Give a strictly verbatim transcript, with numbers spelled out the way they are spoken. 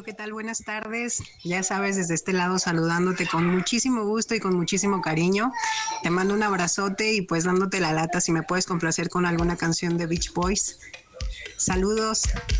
Mario, ¿qué tal? Buenas tardes. Ya sabes, desde este lado saludándote con muchísimo gusto y con muchísimo cariño. Te mando un abrazote y pues dándote la lata si me puedes complacer con alguna canción de Beach Boys. Saludos.